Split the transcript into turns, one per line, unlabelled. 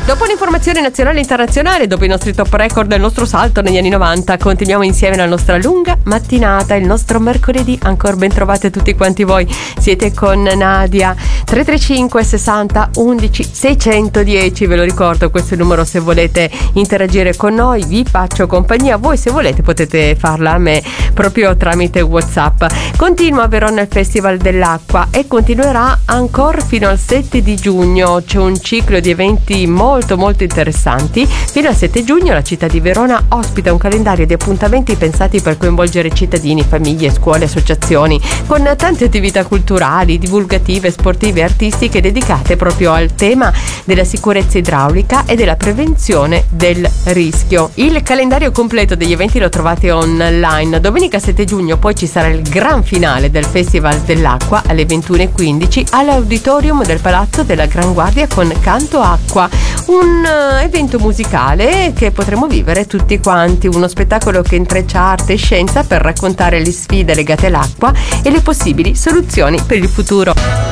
Dopo l'informazione nazionale e internazionale, dopo i nostri top record del nostro salto negli anni 90, continuiamo insieme la nostra lunga mattinata, il nostro mercoledì. Ancora ben trovate tutti quanti voi. Siete con Nadia. 335 60 11 610, ve lo ricordo, questo è il numero se volete interagire con noi. Vi faccio compagnia, voi se volete potete farla a me proprio tramite WhatsApp. Continua a Verona il Festival dell'Acqua e continuerà ancora fino al 7 di giugno. C'è un ciclo di eventi molto interessanti. Fino al 7 giugno la città di Verona ospita un calendario di appuntamenti pensati per coinvolgere cittadini, famiglie, scuole, associazioni, con tante attività culturali, divulgative, sportive e artistiche dedicate proprio al tema della sicurezza idraulica e della prevenzione del rischio. Il calendario completo degli eventi lo trovate online. Domenica 7 giugno poi ci sarà il gran finale del Festival dell'Acqua alle 21:15 all'Auditorium del Palazzo della Gran Guardia con Canto Acqua, un evento musicale che potremo vivere tutti quanti, uno spettacolo che intreccia arte e scienza per raccontare le sfide legate all'acqua e le possibili soluzioni per il futuro.